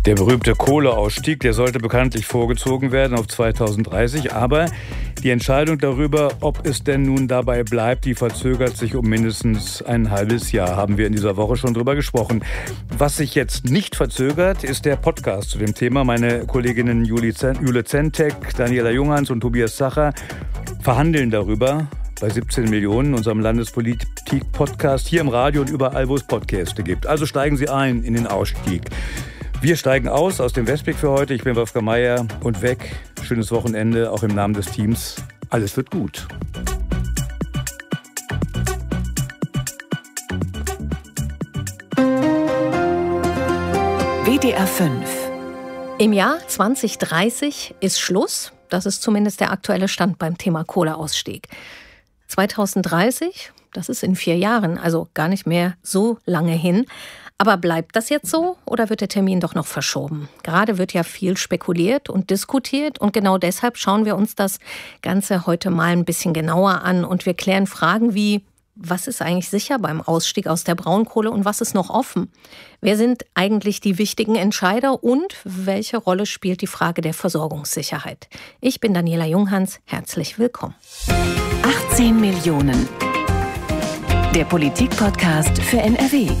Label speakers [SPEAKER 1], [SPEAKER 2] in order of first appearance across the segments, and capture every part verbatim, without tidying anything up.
[SPEAKER 1] Der berühmte Kohleausstieg, der sollte bekanntlich vorgezogen werden auf zweitausenddreißig. Aber die Entscheidung darüber, ob es denn nun dabei bleibt, die verzögert sich um mindestens ein halbes Jahr. Haben wir in dieser Woche schon drüber gesprochen. Was sich jetzt nicht verzögert, ist der Podcast zu dem Thema. Meine Kolleginnen Jule Zentek, Daniela Junghans und Tobias Zacher verhandeln darüber bei siebzehn Millionen, unserem Landespolitik-Podcast, hier im Radio und überall, wo es Podcaste gibt. Also steigen Sie ein in den Ausstieg. Wir steigen aus aus dem Westblick für heute. Ich bin Wolfgang Meier und weg. Schönes Wochenende, auch im Namen des Teams. Alles wird gut.
[SPEAKER 2] W D R fünf. Im Jahr zwanzig dreißig ist Schluss. Das ist zumindest der aktuelle Stand beim Thema Kohleausstieg. zweitausenddreißig, das ist in vier Jahren, also gar nicht mehr so lange hin. Aber bleibt das jetzt so oder wird der Termin doch noch verschoben? Gerade wird ja viel spekuliert und diskutiert und genau deshalb schauen wir uns das Ganze heute mal ein bisschen genauer an und wir klären Fragen wie: Was ist eigentlich sicher beim Ausstieg aus der Braunkohle und was ist noch offen? Wer sind eigentlich die wichtigen Entscheider und welche Rolle spielt die Frage der Versorgungssicherheit? Ich bin Daniela Junghans, herzlich willkommen.
[SPEAKER 3] achtzehn Millionen. Der Politik-Podcast für N R W.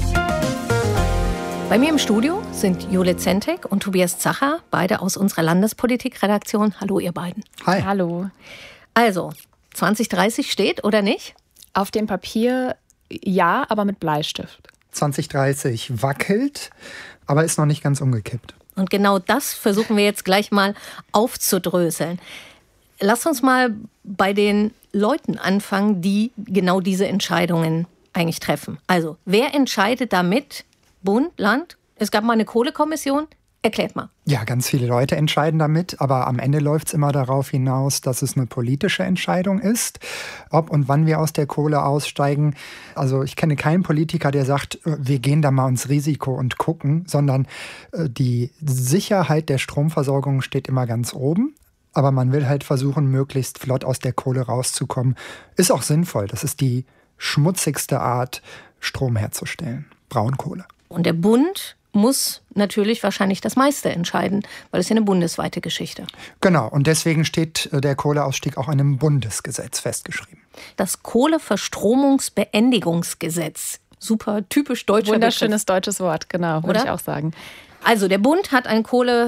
[SPEAKER 2] Bei mir im Studio sind Jule Zentek und Tobias Zacher, beide aus unserer Landespolitik-Redaktion. Hallo ihr beiden.
[SPEAKER 4] Hi.
[SPEAKER 5] Hallo.
[SPEAKER 2] Also, zwanzig dreißig steht oder nicht?
[SPEAKER 5] Auf dem Papier ja, aber mit Bleistift.
[SPEAKER 4] zwanzig dreißig wackelt, aber ist noch nicht ganz umgekippt.
[SPEAKER 2] Und genau das versuchen wir jetzt gleich mal aufzudröseln. Lass uns mal bei den Leuten anfangen, die genau diese Entscheidungen eigentlich treffen. Also, wer entscheidet damit? Bund, Land? Es gab mal eine Kohlekommission. Erklärt mal.
[SPEAKER 4] Ja, ganz viele Leute entscheiden damit, aber am Ende läuft es immer darauf hinaus, dass es eine politische Entscheidung ist, ob und wann wir aus der Kohle aussteigen. Also ich kenne keinen Politiker, der sagt, wir gehen da mal ins Risiko und gucken, sondern die Sicherheit der Stromversorgung steht immer ganz oben. Aber man will halt versuchen, möglichst flott aus der Kohle rauszukommen. Ist auch sinnvoll. Das ist die schmutzigste Art, Strom herzustellen. Braunkohle.
[SPEAKER 2] Und der Bund muss natürlich wahrscheinlich das meiste entscheiden, weil es ja eine bundesweite Geschichte.
[SPEAKER 4] Genau, und deswegen steht der Kohleausstieg auch in einem Bundesgesetz festgeschrieben.
[SPEAKER 2] Das Kohleverstromungsbeendigungsgesetz. Super typisch deutscher
[SPEAKER 5] Wunderschönes Begriff. Deutsches Wort, genau, würde ich auch sagen.
[SPEAKER 2] Also der Bund hat ein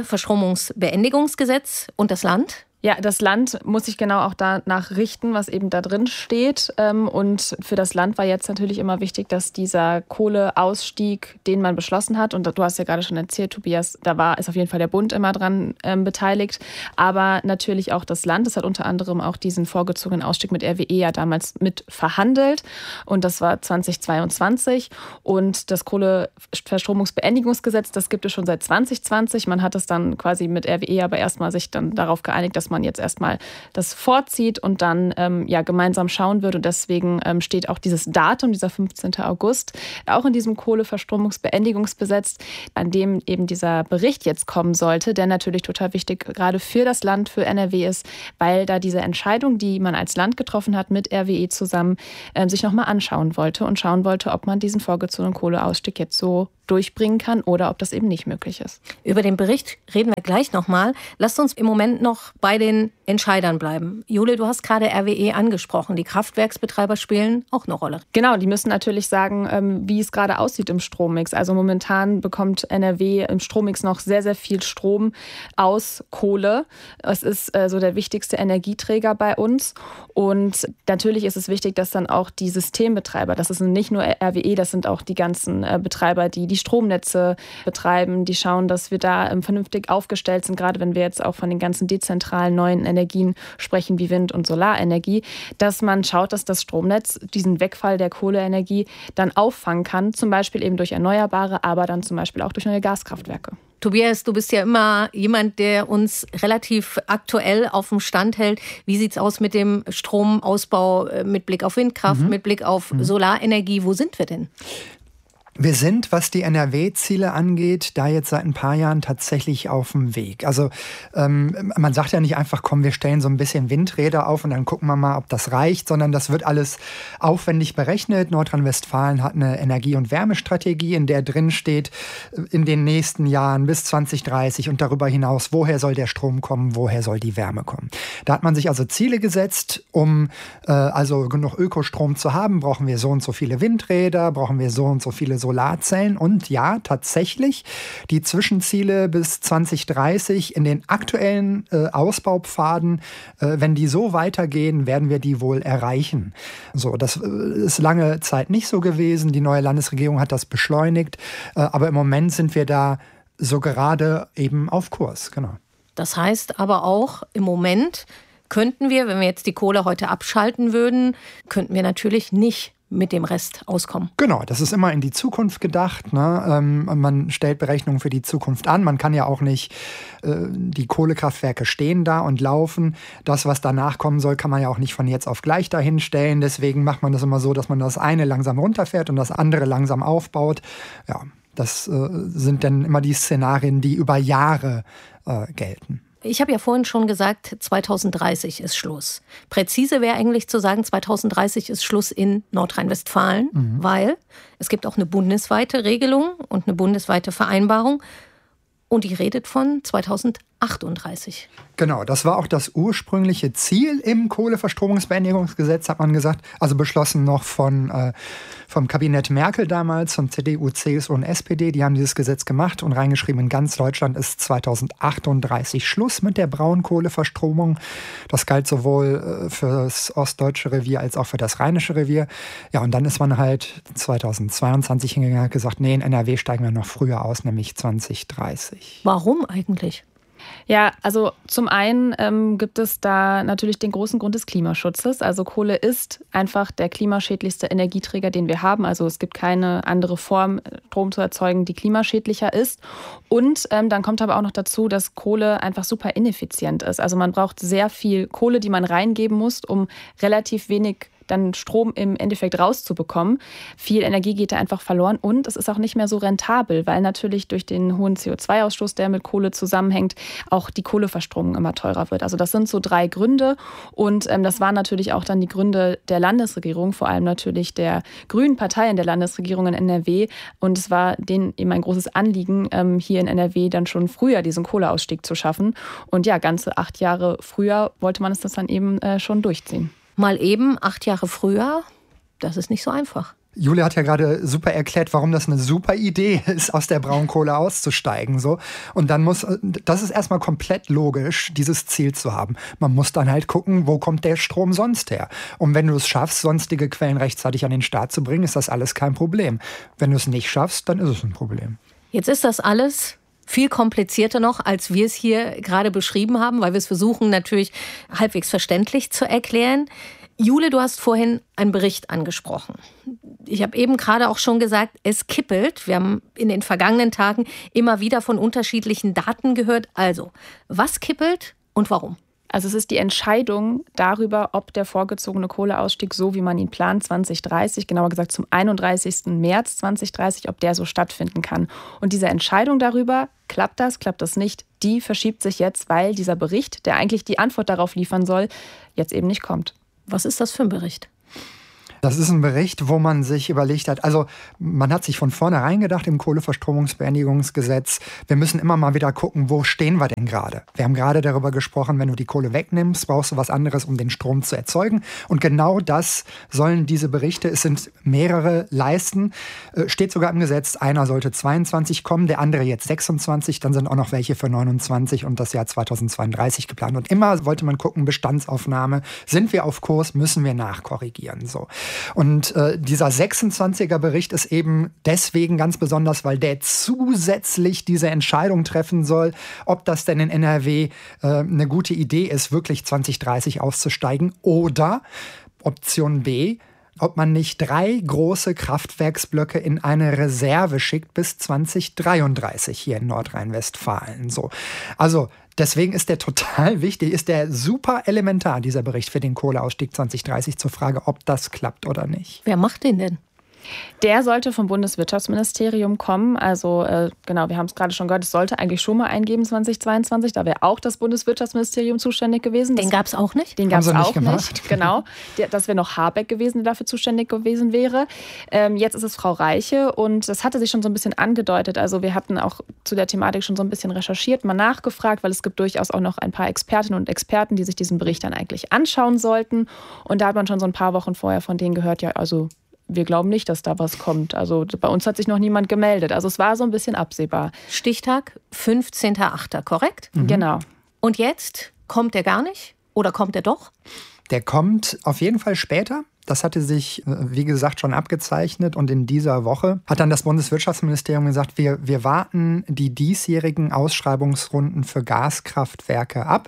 [SPEAKER 2] Kohleverstromungsbeendigungsgesetz und das Land?
[SPEAKER 5] Ja, das Land muss sich genau auch danach richten, was eben da drin steht. Und für das Land war jetzt natürlich immer wichtig, dass dieser Kohleausstieg, den man beschlossen hat, und du hast ja gerade schon erzählt, Tobias, da war ist auf jeden Fall der Bund immer dran ähm, beteiligt, aber natürlich auch das Land. Das hat unter anderem auch diesen vorgezogenen Ausstieg mit R W E ja damals mit verhandelt. Und das war zweitausendzweiundzwanzig. Und das Kohleverstromungsbeendigungsgesetz, das gibt es schon seit zwanzig zwanzig. Man hat es dann quasi mit R W E aber erstmal sich dann darauf geeinigt, dass man man jetzt erstmal das vorzieht und dann ähm, ja gemeinsam schauen wird. Und deswegen ähm, steht auch dieses Datum, dieser fünfzehnten August, auch in diesem Kohleverstromungsbeendigungsgesetz, an dem eben dieser Bericht jetzt kommen sollte, der natürlich total wichtig gerade für das Land, für N R W ist, weil da diese Entscheidung, die man als Land getroffen hat mit R W E zusammen, äh, sich nochmal anschauen wollte und schauen wollte, ob man diesen vorgezogenen Kohleausstieg jetzt so durchbringen kann oder ob das eben nicht möglich ist.
[SPEAKER 2] Über den Bericht reden wir gleich nochmal. Lasst uns im Moment noch bei den Entscheidern bleiben. Jule, du hast gerade R W E angesprochen. Die Kraftwerksbetreiber spielen auch eine Rolle.
[SPEAKER 5] Genau, die müssen natürlich sagen, wie es gerade aussieht im Strommix. Also momentan bekommt N R W im Strommix noch sehr, sehr viel Strom aus Kohle. Es ist so der wichtigste Energieträger bei uns. Und natürlich ist es wichtig, dass dann auch die Systembetreiber, das ist nicht nur R W E, das sind auch die ganzen Betreiber, die die Stromnetze betreiben, die schauen, dass wir da vernünftig aufgestellt sind, gerade wenn wir jetzt auch von den ganzen dezentralen neuen Energien sprechen, wie Wind- und Solarenergie, dass man schaut, dass das Stromnetz diesen Wegfall der Kohleenergie dann auffangen kann, zum Beispiel eben durch Erneuerbare, aber dann zum Beispiel auch durch neue Gaskraftwerke.
[SPEAKER 2] Tobias, du bist ja immer jemand, der uns relativ aktuell auf dem Stand hält. Wie sieht's aus mit dem Stromausbau mit Blick auf Windkraft, mhm. mit Blick auf mhm. Solarenergie? Wo sind wir denn?
[SPEAKER 4] Wir sind, was die N R W-Ziele angeht, da jetzt seit ein paar Jahren tatsächlich auf dem Weg. Also ähm, man sagt ja nicht einfach, komm, wir stellen so ein bisschen Windräder auf und dann gucken wir mal, ob das reicht, sondern das wird alles aufwendig berechnet. Nordrhein-Westfalen hat eine Energie- und Wärmestrategie, in der drin steht, in den nächsten Jahren bis zwanzig dreißig und darüber hinaus, woher soll der Strom kommen, woher soll die Wärme kommen. Da hat man sich also Ziele gesetzt, um äh, also genug Ökostrom zu haben, brauchen wir so und so viele Windräder, brauchen wir so und so viele Solarzellen und ja, tatsächlich, die Zwischenziele bis zwanzig dreißig in den aktuellen äh, Ausbaupfaden, äh, wenn die so weitergehen, werden wir die wohl erreichen. So, das äh, ist lange Zeit nicht so gewesen. Die neue Landesregierung hat das beschleunigt, äh, aber im Moment sind wir da so gerade eben auf Kurs, genau.
[SPEAKER 2] Das heißt aber auch, im Moment könnten wir, wenn wir jetzt die Kohle heute abschalten würden, könnten wir natürlich nicht mit dem Rest auskommen.
[SPEAKER 4] Genau, das ist immer in die Zukunft gedacht. Ne? Ähm, man stellt Berechnungen für die Zukunft an. Man kann ja auch nicht, äh, die Kohlekraftwerke stehen da und laufen. Das, was danach kommen soll, kann man ja auch nicht von jetzt auf gleich dahin stellen. Deswegen macht man das immer so, dass man das eine langsam runterfährt und das andere langsam aufbaut. Ja, das äh, sind dann immer die Szenarien, die über Jahre äh, gelten.
[SPEAKER 2] Ich habe ja vorhin schon gesagt, zwanzig dreißig ist Schluss. Präzise wäre eigentlich zu sagen, zwanzig dreißig ist Schluss in Nordrhein-Westfalen, mhm. weil es gibt auch eine bundesweite Regelung und eine bundesweite Vereinbarung. Und die redet von zwanzig achtunddreißig.
[SPEAKER 4] Genau, das war auch das ursprüngliche Ziel im Kohleverstromungsbeendigungsgesetz, hat man gesagt. Also beschlossen noch von, äh, vom Kabinett Merkel damals, von C D U, C S U und S P D. Die haben dieses Gesetz gemacht und reingeschrieben, in ganz Deutschland ist zwanzig achtunddreißig Schluss mit der Braunkohleverstromung. Das galt sowohl äh, für das ostdeutsche Revier als auch für das rheinische Revier. Ja, und dann ist man halt zweitausendzweiundzwanzig hingegangen und hat gesagt, nee, in N R W steigen wir noch früher aus, nämlich zwanzig dreißig.
[SPEAKER 2] Warum eigentlich?
[SPEAKER 5] Ja, also zum einen ähm, gibt es da natürlich den großen Grund des Klimaschutzes. Also Kohle ist einfach der klimaschädlichste Energieträger, den wir haben. Also es gibt keine andere Form, Strom zu erzeugen, die klimaschädlicher ist. Und ähm, dann kommt aber auch noch dazu, dass Kohle einfach super ineffizient ist. Also man braucht sehr viel Kohle, die man reingeben muss, um relativ wenig dann Strom im Endeffekt rauszubekommen. Viel Energie geht da einfach verloren und es ist auch nicht mehr so rentabel, weil natürlich durch den hohen C O zwei Ausstoß, der mit Kohle zusammenhängt, auch die Kohleverstromung immer teurer wird. Also das sind so drei Gründe und ähm, das waren natürlich auch dann die Gründe der Landesregierung, vor allem natürlich der grünen Partei in der Landesregierung in N R W und es war denen eben ein großes Anliegen, ähm, hier in N R W dann schon früher diesen Kohleausstieg zu schaffen und ja, ganze acht Jahre früher wollte man es das dann eben äh, schon durchziehen.
[SPEAKER 2] Mal eben, acht Jahre früher, das ist nicht so einfach.
[SPEAKER 4] Julia hat ja gerade super erklärt, warum das eine super Idee ist, aus der Braunkohle auszusteigen. So. Und dann muss, das ist erstmal komplett logisch, dieses Ziel zu haben. Man muss dann halt gucken, wo kommt der Strom sonst her? Und wenn du es schaffst, sonstige Quellen rechtzeitig an den Start zu bringen, ist das alles kein Problem. Wenn du es nicht schaffst, dann ist es ein Problem.
[SPEAKER 2] Jetzt ist das alles viel komplizierter noch, als wir es hier gerade beschrieben haben, weil wir es versuchen natürlich halbwegs verständlich zu erklären. Jule, du hast vorhin einen Bericht angesprochen. Ich habe eben gerade auch schon gesagt, es kippelt. Wir haben in den vergangenen Tagen immer wieder von unterschiedlichen Daten gehört. Also, was kippelt und warum?
[SPEAKER 5] Also es ist die Entscheidung darüber, ob der vorgezogene Kohleausstieg, so wie man ihn plant, zwanzig dreißig, genauer gesagt zum einunddreißigsten März zwanzig dreißig, ob der so stattfinden kann. Und diese Entscheidung darüber, klappt das, klappt das nicht, die verschiebt sich jetzt, weil dieser Bericht, der eigentlich die Antwort darauf liefern soll, jetzt eben nicht kommt.
[SPEAKER 2] Was ist das für ein Bericht?
[SPEAKER 4] Das ist ein Bericht, wo man sich überlegt hat, also man hat sich von vornherein gedacht im Kohleverstromungsbeendigungsgesetz, wir müssen immer mal wieder gucken, wo stehen wir denn gerade? Wir haben gerade darüber gesprochen, wenn du die Kohle wegnimmst, brauchst du was anderes, um den Strom zu erzeugen. Und genau das sollen diese Berichte, es sind mehrere leisten, steht sogar im Gesetz, einer sollte zweiundzwanzig kommen, der andere jetzt sechsundzwanzig, dann sind auch noch welche für neunundzwanzig und das Jahr zweitausendzweiunddreißig geplant. Und immer wollte man gucken, Bestandsaufnahme, sind wir auf Kurs, müssen wir nachkorrigieren, so. Und äh, dieser sechsundzwanziger Bericht ist eben deswegen ganz besonders, weil der zusätzlich diese Entscheidung treffen soll, ob das denn in N R W äh, eine gute Idee ist, wirklich zwanzig dreißig auszusteigen oder Option B, ob man nicht drei große Kraftwerksblöcke in eine Reserve schickt bis zwanzig dreiunddreißig hier in Nordrhein-Westfalen. So. Also deswegen ist der total wichtig, ist der super elementar, dieser Bericht für den Kohleausstieg zwanzig dreißig zur Frage, ob das klappt oder nicht.
[SPEAKER 2] Wer macht den denn?
[SPEAKER 5] Der sollte vom Bundeswirtschaftsministerium kommen. Also äh, genau, wir haben es gerade schon gehört, es sollte eigentlich schon mal eingeben zweitausendzweiundzwanzig. Da wäre auch das Bundeswirtschaftsministerium zuständig gewesen.
[SPEAKER 2] Den gab es auch nicht?
[SPEAKER 5] Den gab es auch
[SPEAKER 4] nicht,
[SPEAKER 5] nicht. Genau. Das wäre noch Habeck gewesen, der dafür zuständig gewesen wäre. Ähm, jetzt ist es Frau Reiche und das hatte sich schon so ein bisschen angedeutet. Also wir hatten auch zu der Thematik schon so ein bisschen recherchiert, mal nachgefragt, weil es gibt durchaus auch noch ein paar Expertinnen und Experten, die sich diesen Bericht dann eigentlich anschauen sollten. Und da hat man schon so ein paar Wochen vorher von denen gehört, ja, also wir glauben nicht, dass da was kommt. Also bei uns hat sich noch niemand gemeldet. Also es war so ein bisschen absehbar.
[SPEAKER 2] Stichtag fünfzehnten achten, korrekt?
[SPEAKER 5] Mhm. Genau.
[SPEAKER 2] Und jetzt kommt er gar nicht? Oder kommt er doch?
[SPEAKER 4] Der kommt auf jeden Fall später. Das hatte sich, wie gesagt, schon abgezeichnet. Und in dieser Woche hat dann das Bundeswirtschaftsministerium gesagt, wir, wir warten die diesjährigen Ausschreibungsrunden für Gaskraftwerke ab.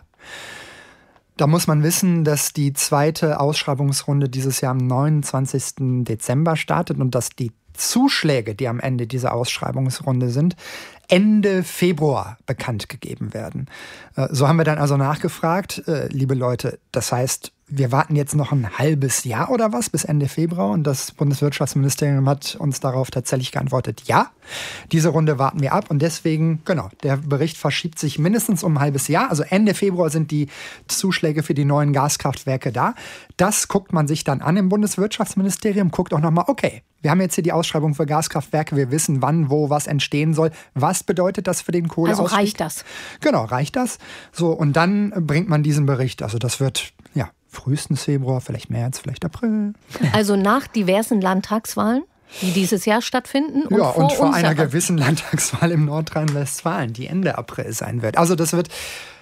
[SPEAKER 4] Da muss man wissen, dass die zweite Ausschreibungsrunde dieses Jahr am neunundzwanzigsten Dezember startet und dass die Zuschläge, die am Ende dieser Ausschreibungsrunde sind, Ende Februar bekannt gegeben werden. So haben wir dann also nachgefragt, liebe Leute, das heißt, wir warten jetzt noch ein halbes Jahr oder was bis Ende Februar und das Bundeswirtschaftsministerium hat uns darauf tatsächlich geantwortet, ja, diese Runde warten wir ab und deswegen, genau, der Bericht verschiebt sich mindestens um ein halbes Jahr, also Ende Februar sind die Zuschläge für die neuen Gaskraftwerke da. Das guckt man sich dann an im Bundeswirtschaftsministerium, guckt auch nochmal, okay, wir haben jetzt hier die Ausschreibung für Gaskraftwerke, wir wissen, wann, wo, was entstehen soll. Was bedeutet das für den Kohleausstieg?
[SPEAKER 2] Also reicht das?
[SPEAKER 4] Genau, reicht das. So, und dann bringt man diesen Bericht. Also das wird, ja, frühestens Februar, vielleicht März, vielleicht April.
[SPEAKER 2] Also nach diversen Landtagswahlen, die dieses Jahr stattfinden. Und
[SPEAKER 4] ja,
[SPEAKER 2] vor
[SPEAKER 4] und vor einer
[SPEAKER 2] unserer
[SPEAKER 4] gewissen Landtagswahl im Nordrhein-Westfalen, die Ende April sein wird. Also das wird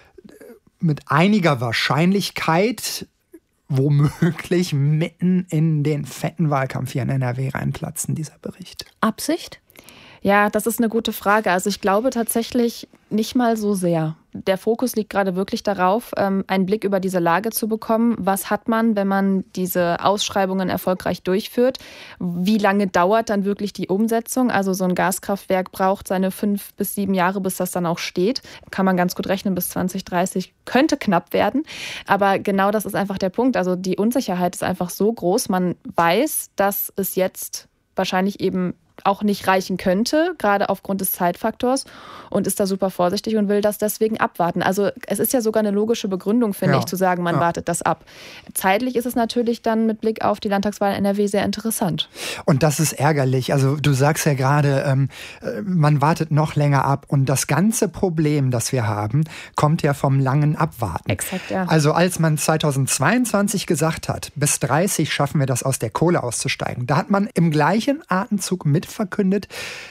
[SPEAKER 4] mit einiger Wahrscheinlichkeit womöglich mitten in den fetten Wahlkampf hier in N R W reinplatzen, dieser Bericht.
[SPEAKER 2] Absicht?
[SPEAKER 5] Ja, das ist eine gute Frage. Also ich glaube tatsächlich nicht mal so sehr. Der Fokus liegt gerade wirklich darauf, einen Blick über diese Lage zu bekommen. Was hat man, wenn man diese Ausschreibungen erfolgreich durchführt? Wie lange dauert dann wirklich die Umsetzung? Also so ein Gaskraftwerk braucht seine fünf bis sieben Jahre, bis das dann auch steht. Kann man ganz gut rechnen, bis zwanzig dreißig könnte knapp werden. Aber genau das ist einfach der Punkt. Also die Unsicherheit ist einfach so groß. Man weiß, dass es jetzt wahrscheinlich eben auch nicht reichen könnte, gerade aufgrund des Zeitfaktors und ist da super vorsichtig und will das deswegen abwarten. Also es ist ja sogar eine logische Begründung, finde
[SPEAKER 4] ja.
[SPEAKER 5] ich, zu sagen, man ja. wartet das ab. Zeitlich ist es natürlich dann mit Blick auf die Landtagswahl in N R W sehr interessant.
[SPEAKER 4] Und das ist ärgerlich. Also du sagst ja gerade, ähm, man wartet noch länger ab und das ganze Problem, das wir haben, kommt ja vom langen Abwarten.
[SPEAKER 5] Exakt, ja.
[SPEAKER 4] Also als man zweitausendzweiundzwanzig gesagt hat, bis dreißig schaffen wir das, aus der Kohle auszusteigen, da hat man im gleichen Atemzug mit verkündet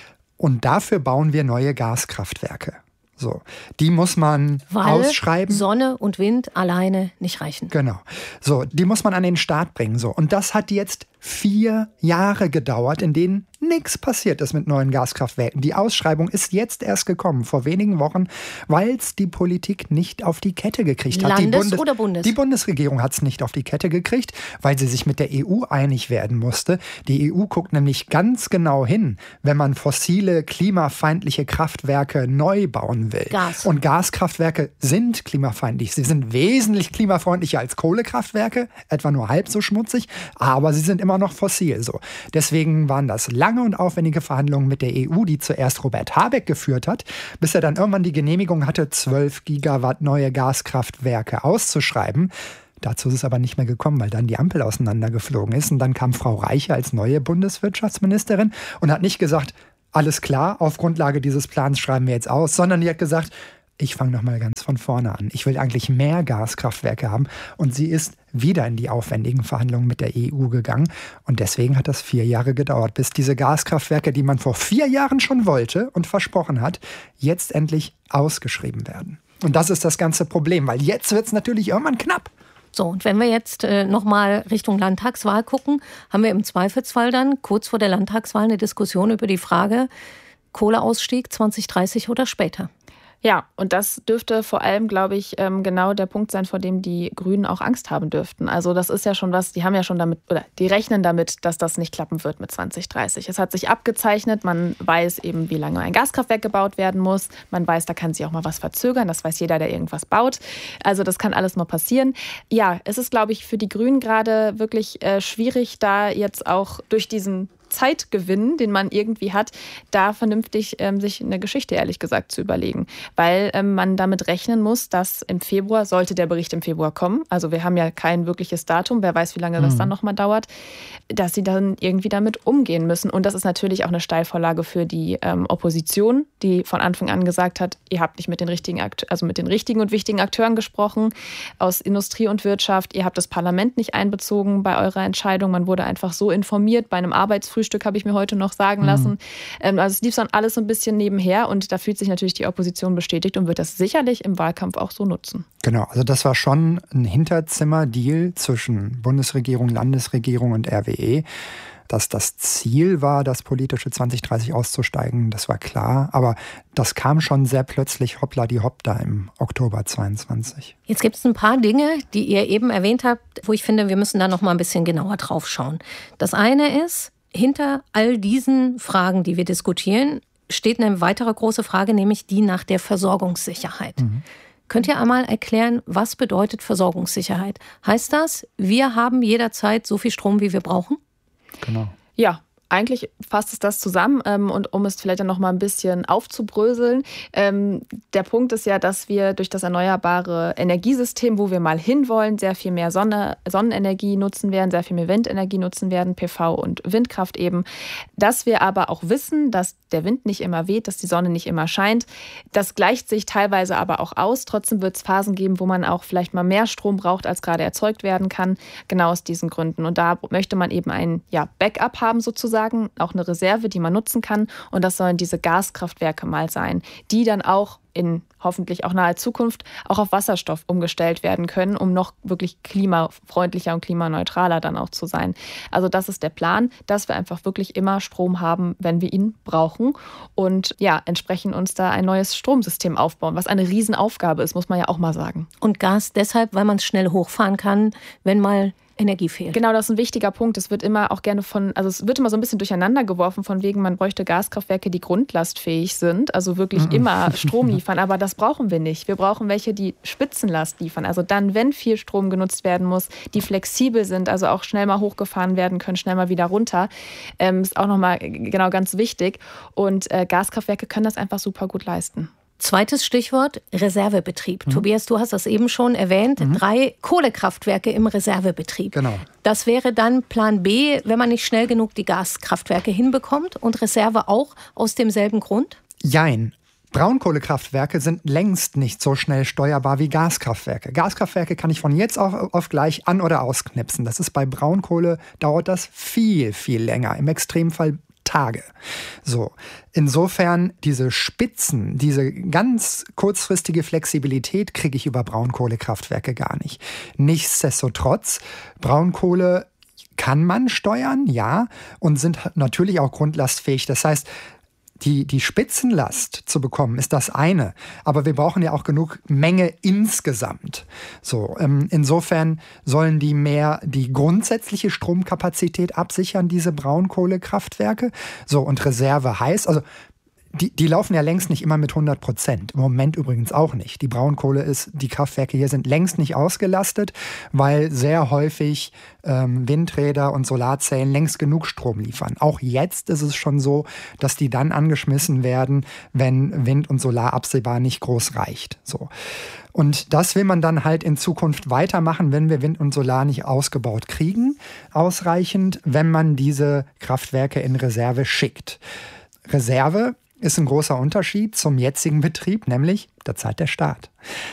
[SPEAKER 4] und dafür bauen wir neue Gaskraftwerke. So, die muss man
[SPEAKER 2] Weil
[SPEAKER 4] ausschreiben.
[SPEAKER 2] Sonne und Wind alleine nicht reichen.
[SPEAKER 4] Genau. So, die muss man an den Start bringen. So, und das hat jetzt vier Jahre gedauert, in denen nichts passiert ist mit neuen Gaskraftwerken. Die Ausschreibung ist jetzt erst gekommen, vor wenigen Wochen, weil es die Politik nicht auf die Kette gekriegt hat.
[SPEAKER 2] Landes-
[SPEAKER 4] die Bundes-
[SPEAKER 2] oder Bundes?
[SPEAKER 4] Die Bundesregierung hat es nicht auf die Kette gekriegt, weil sie sich mit der E U einig werden musste. Die E U guckt nämlich ganz genau hin, wenn man fossile, klimafeindliche Kraftwerke neu bauen will.
[SPEAKER 2] Gas.
[SPEAKER 4] Und Gaskraftwerke sind klimafeindlich. Sie sind wesentlich klimafreundlicher als Kohlekraftwerke, etwa nur halb so schmutzig, aber sie sind immer noch fossil. So. Deswegen waren das lange und aufwendige Verhandlungen mit der E U, die zuerst Robert Habeck geführt hat, bis er dann irgendwann die Genehmigung hatte, zwölf Gigawatt neue Gaskraftwerke auszuschreiben. Dazu ist es aber nicht mehr gekommen, weil dann die Ampel auseinandergeflogen ist. Und dann kam Frau Reiche als neue Bundeswirtschaftsministerin und hat nicht gesagt, alles klar, auf Grundlage dieses Plans schreiben wir jetzt aus, sondern die hat gesagt, ich fange nochmal ganz von vorne an. Ich will eigentlich mehr Gaskraftwerke haben. Und sie ist wieder in die aufwendigen Verhandlungen mit der E U gegangen. Und deswegen hat das vier Jahre gedauert, bis diese Gaskraftwerke, die man vor vier Jahren schon wollte und versprochen hat, jetzt endlich ausgeschrieben werden. Und das ist das ganze Problem, weil jetzt wird es natürlich irgendwann knapp.
[SPEAKER 2] So, und wenn wir jetzt äh, nochmal Richtung Landtagswahl gucken, haben wir im Zweifelsfall dann kurz vor der Landtagswahl eine Diskussion über die Frage, Kohleausstieg zwanzig dreißig oder später.
[SPEAKER 5] Ja, und das dürfte vor allem, glaube ich, genau der Punkt sein, vor dem die Grünen auch Angst haben dürften. Also das ist ja schon was, die haben ja schon damit, oder die rechnen damit, dass das nicht klappen wird mit zwanzig dreißig. Es hat sich abgezeichnet, man weiß eben, wie lange ein Gaskraftwerk gebaut werden muss. Man weiß, da kann sich auch mal was verzögern, das weiß jeder, der irgendwas baut. Also das kann alles mal passieren. Ja, es ist, glaube ich, für die Grünen gerade wirklich äh, schwierig, da jetzt auch durch diesen Zeitgewinn, den man irgendwie hat, da vernünftig ähm, sich eine Geschichte, ehrlich gesagt, zu überlegen. Weil ähm, man damit rechnen muss, dass im Februar, sollte der Bericht im Februar kommen, also wir haben ja kein wirkliches Datum, wer weiß, wie lange das mhm. dann nochmal dauert, dass sie dann irgendwie damit umgehen müssen. Und das ist natürlich auch eine Steilvorlage für die ähm, Opposition, die von Anfang an gesagt hat, ihr habt nicht mit den richtigen Akt- also mit den richtigen und wichtigen Akteuren gesprochen aus Industrie und Wirtschaft, ihr habt das Parlament nicht einbezogen bei eurer Entscheidung, man wurde einfach so informiert, bei einem Arbeitsfrühstück habe ich mir heute noch sagen mhm. lassen. Ähm, also es lief dann alles so ein bisschen nebenher und da fühlt sich natürlich die Opposition bestätigt und wird das sicherlich im Wahlkampf auch so nutzen.
[SPEAKER 4] Genau, also das war schon ein Hinterzimmer-Deal zwischen Bundesregierung, Landesregierung und R W E. Dass das Ziel war, das politische zwanzig dreißig auszusteigen, das war klar. Aber das kam schon sehr plötzlich hoppla die hopp da im Oktober zweiundzwanzig.
[SPEAKER 2] Jetzt gibt es ein paar Dinge, die ihr eben erwähnt habt, wo ich finde, wir müssen da noch mal ein bisschen genauer drauf schauen. Das eine ist, hinter all diesen Fragen, die wir diskutieren, steht eine weitere große Frage, nämlich die nach der Versorgungssicherheit. Mhm. Könnt ihr einmal erklären, was bedeutet Versorgungssicherheit? Heißt das, wir haben jederzeit so viel Strom, wie wir brauchen?
[SPEAKER 4] Genau.
[SPEAKER 5] Ja, eigentlich fasst es das zusammen. Und um es vielleicht dann noch mal ein bisschen aufzubröseln, der Punkt ist ja, dass wir durch das erneuerbare Energiesystem, wo wir mal hinwollen, sehr viel mehr Sonne, Sonnenenergie nutzen werden, sehr viel mehr Windenergie nutzen werden, P V und Windkraft eben. Dass wir aber auch wissen, dass der Wind nicht immer weht, dass die Sonne nicht immer scheint. Das gleicht sich teilweise aber auch aus. Trotzdem wird es Phasen geben, wo man auch vielleicht mal mehr Strom braucht, als gerade erzeugt werden kann. Genau aus diesen Gründen. Und da möchte man eben ein ja, Backup haben sozusagen, auch eine Reserve, die man nutzen kann. Und das sollen diese Gaskraftwerke mal sein, die dann auch in hoffentlich auch naher Zukunft auch auf Wasserstoff umgestellt werden können, um noch wirklich klimafreundlicher und klimaneutraler dann auch zu sein. Also das ist der Plan, dass wir einfach wirklich immer Strom haben, wenn wir ihn brauchen und ja, entsprechend uns da ein neues Stromsystem aufbauen, was eine Riesenaufgabe ist, muss man ja auch mal sagen.
[SPEAKER 2] Und Gas deshalb, weil man es schnell hochfahren kann, wenn mal Energie fehlt.
[SPEAKER 5] Genau, das ist ein wichtiger Punkt. Es wird immer auch gerne von, also es wird immer so ein bisschen durcheinander geworfen, von wegen, man bräuchte Gaskraftwerke, die grundlastfähig sind, also wirklich immer Strom liefern. Aber das brauchen wir nicht. Wir brauchen welche, die Spitzenlast liefern. Also dann, wenn viel Strom genutzt werden muss, die flexibel sind, also auch schnell mal hochgefahren werden können, schnell mal wieder runter. Ähm, ist auch nochmal genau ganz wichtig. Und äh, Gaskraftwerke können das einfach super gut leisten.
[SPEAKER 2] Zweites Stichwort, Reservebetrieb. Mhm. Tobias, du hast das eben schon erwähnt. Mhm. Drei Kohlekraftwerke im Reservebetrieb.
[SPEAKER 4] Genau.
[SPEAKER 2] Das wäre dann Plan B, wenn man nicht schnell genug die Gaskraftwerke hinbekommt und Reserve auch aus demselben Grund?
[SPEAKER 4] Jein. Braunkohlekraftwerke sind längst nicht so schnell steuerbar wie Gaskraftwerke. Gaskraftwerke kann ich von jetzt auf, auf gleich an- oder ausknipsen. Das ist bei Braunkohle, dauert das viel, viel länger. Im Extremfall Tage. So, insofern diese Spitzen, diese ganz kurzfristige Flexibilität kriege ich über Braunkohlekraftwerke gar nicht. Nichtsdestotrotz, Braunkohle kann man steuern, ja, und sind natürlich auch grundlastfähig. Das heißt, Die, die Spitzenlast zu bekommen, ist das eine. Aber wir brauchen ja auch genug Menge insgesamt. So, ähm, insofern sollen die mehr die grundsätzliche Stromkapazität absichern, diese Braunkohlekraftwerke. So, und Reserve heißt, also Die, die laufen ja längst nicht immer mit hundert Prozent. Im Moment übrigens auch nicht. Die Braunkohle ist, die Kraftwerke hier sind längst nicht ausgelastet, weil sehr häufig ähm, Windräder und Solarzellen längst genug Strom liefern. Auch jetzt ist es schon so, dass die dann angeschmissen werden, wenn Wind und Solar absehbar nicht groß reicht. So. Und das will man dann halt in Zukunft weitermachen, wenn wir Wind und Solar nicht ausgebaut kriegen, ausreichend, wenn man diese Kraftwerke in Reserve schickt. Reserve ist ein großer Unterschied zum jetzigen Betrieb, nämlich da zahlt der Staat.